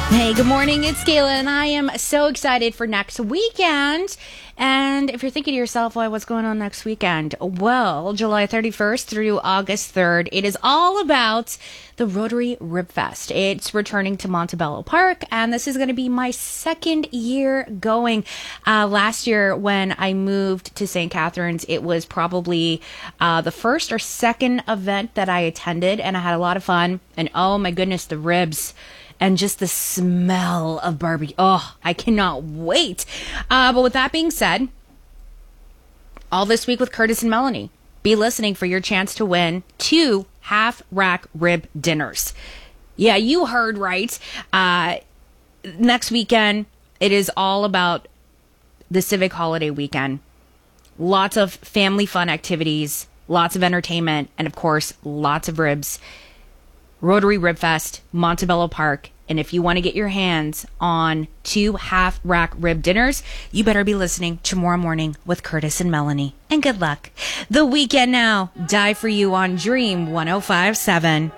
Hey, good morning. It's Kayla, and I am so excited for next weekend. And if you're thinking to yourself, why, what's going on next weekend? Well, July 31st through August 3rd, it is all about the Rotary Rib Fest. It's returning to Montebello Park, and this is going to be my second year going. Last year, when I moved to St. Catharines, it was probably the first or second event that I attended, and I had a lot of fun. And oh my goodness, the ribs. And just the smell of barbecue. Oh, I cannot wait. But with that being said, all this week with Curtis and Melanie, be listening for your chance to win 2 half-rack rib dinners. Yeah, you heard right. Next weekend, it is all about the Civic Holiday weekend. Lots of family fun activities, lots of entertainment, and of course, lots of ribs. Rotary Rib Fest, Montebello Park. And if you want to get your hands on 2 half-rack rib dinners, you better be listening tomorrow morning with Curtis and Melanie. And good luck. The Weekend Now, Die For You on Dream 105.7.